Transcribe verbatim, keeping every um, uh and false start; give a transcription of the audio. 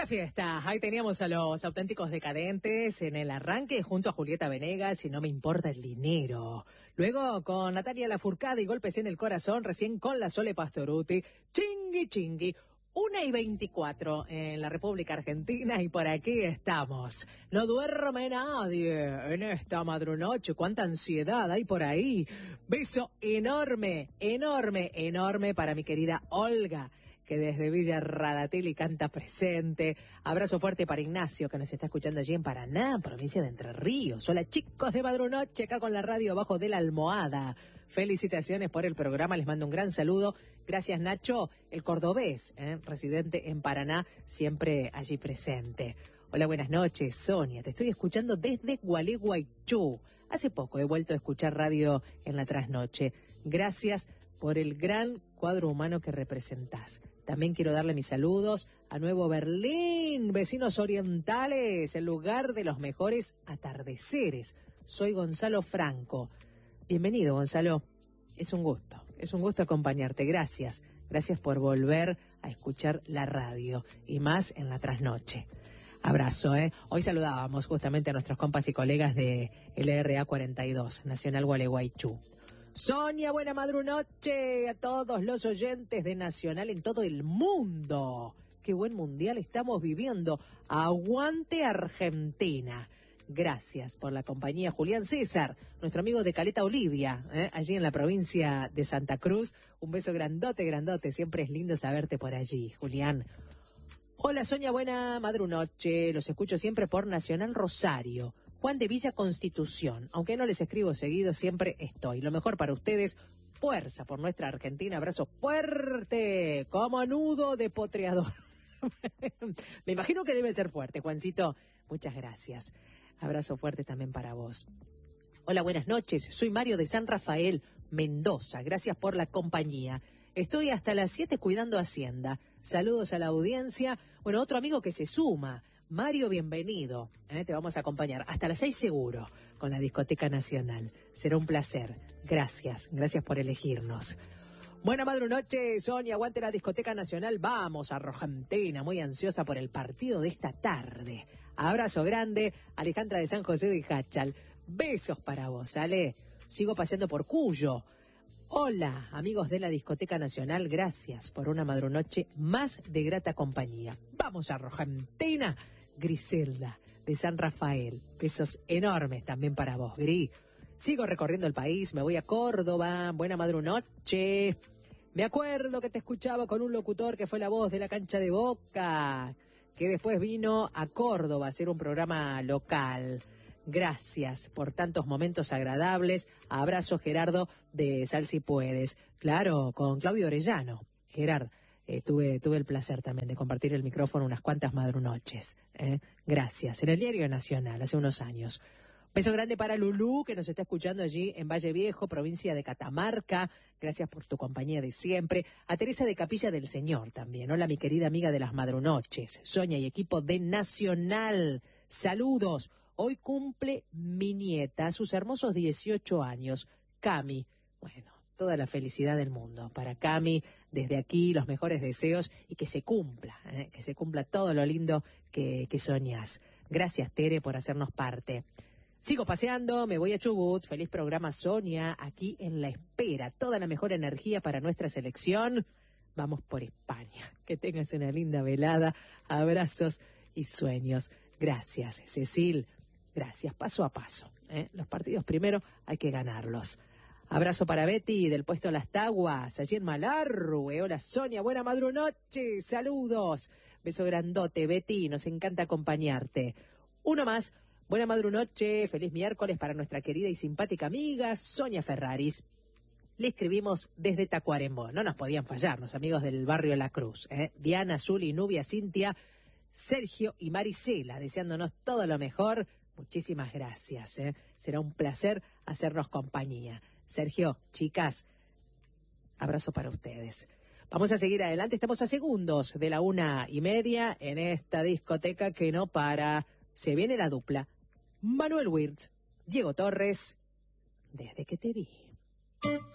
Buena fiesta. Ahí teníamos a los Auténticos Decadentes en el arranque junto a Julieta Venegas y No me importa el dinero. Luego con Natalia Lafourcade y Golpes en el corazón, recién con la Sole Pastorutti. Chingui chingui. Una y veinticuatro en la República Argentina y por aquí estamos. No duerme nadie en esta madrunoche. Cuánta ansiedad hay por ahí. Beso enorme, enorme, enorme para mi querida Olga, que desde Villa Radatili canta presente. Abrazo fuerte para Ignacio, que nos está escuchando allí en Paraná, provincia de Entre Ríos. Hola chicos de Madrunoche, acá con la radio abajo de la almohada. Felicitaciones por el programa, les mando un gran saludo. Gracias Nacho, el cordobés, ¿eh? residente en Paraná, siempre allí presente. Hola, buenas noches, Sonia, te estoy escuchando desde Gualeguaychú. Hace poco he vuelto a escuchar radio en la trasnoche. Gracias por el gran cuadro humano que representás. También quiero darle mis saludos a Nuevo Berlín, vecinos orientales, el lugar de los mejores atardeceres. Soy Gonzalo Franco. Bienvenido, Gonzalo. Es un gusto, es un gusto acompañarte. Gracias, gracias por volver a escuchar la radio y más en la trasnoche. Abrazo, ¿eh? Hoy saludábamos justamente a nuestros compas y colegas de L R A cuarenta y dos, Nacional Gualeguaychú. Sonia, buena madrunoche a todos los oyentes de Nacional en todo el mundo. Qué buen mundial estamos viviendo. Aguante Argentina. Gracias por la compañía. Julián César, nuestro amigo de Caleta Olivia, ¿eh? allí en la provincia de Santa Cruz. Un beso grandote, grandote. Siempre es lindo saberte por allí, Julián. Hola Sonia, buena madrunoche. Los escucho siempre por Nacional Rosario. Juan de Villa Constitución. Aunque no les escribo seguido, siempre estoy. Lo mejor para ustedes. Fuerza por nuestra Argentina. Abrazo fuerte, como nudo de potreador. Me imagino que debe ser fuerte, Juancito. Muchas gracias. Abrazo fuerte también para vos. Hola, buenas noches. Soy Mario de San Rafael, Mendoza. Gracias por la compañía. Estoy hasta las siete cuidando Hacienda. Saludos a la audiencia. Bueno, otro amigo que se suma. Mario, bienvenido. ¿Eh? Te vamos a acompañar hasta las seis seguro con la Discoteca Nacional. Será un placer. Gracias. Gracias por elegirnos. Buena madrunoche, Sonia. Aguante la Discoteca Nacional. Vamos a Argentina. Muy ansiosa por el partido de esta tarde. Abrazo grande. Alejandra de San José de Hachal. Besos para vos, Ale. Sigo paseando por Cuyo. Hola, amigos de la Discoteca Nacional, gracias por una madrunoche más de grata compañía. Vamos a Argentina, Griselda, de San Rafael. Besos enormes también para vos, Gris. Sigo recorriendo el país, me voy a Córdoba, buena madrunoche. Me acuerdo que te escuchaba con un locutor que fue la voz de la cancha de Boca, que después vino a Córdoba a hacer un programa local. Gracias por tantos momentos agradables. Abrazo, Gerardo, de Sal Si Puedes. Claro, con Claudio Orellano. Gerard, eh, tuve, tuve el placer también de compartir el micrófono unas cuantas madrunoches. ¿eh? Gracias. En el Diario Nacional, hace unos años. Beso grande para Lulú, que nos está escuchando allí en Valle Viejo, provincia de Catamarca. Gracias por tu compañía de siempre. A Teresa de Capilla del Señor también. Hola, mi querida amiga de las madrunoches. Sonia y equipo de Nacional. Saludos. Hoy cumple mi nieta, sus hermosos dieciocho años, Cami. Bueno, toda la felicidad del mundo para Cami, desde aquí los mejores deseos y que se cumpla, ¿eh? que se cumpla todo lo lindo que, que soñás. Gracias, Tere, por hacernos parte. Sigo paseando, me voy a Chubut. Feliz programa, Sonia, aquí en la espera. Toda la mejor energía para nuestra selección. Vamos por España. Que tengas una linda velada. Abrazos y sueños. Gracias, Cecil. Gracias, paso a paso. ¿eh? Los partidos primero hay que ganarlos. Abrazo para Betty del puesto Las Taguas, allí en Malarrue. Hola Sonia, buena madrunoche, saludos. Beso grandote, Betty, nos encanta acompañarte. Uno más, buena madrunoche, feliz miércoles para nuestra querida y simpática amiga Sonia Ferraris. Le escribimos desde Tacuarembó, no nos podían fallar los amigos del barrio La Cruz. ¿eh? Diana, Zuli, Nubia, Cintia, Sergio y Marisela, deseándonos todo lo mejor. Muchísimas gracias, ¿eh? Será un placer hacernos compañía. Sergio, chicas, abrazo para ustedes. Vamos a seguir adelante, estamos a segundos de la una y media en esta discoteca que no para. Se viene la dupla. Manuel Wirtz, Diego Torres, desde que te vi.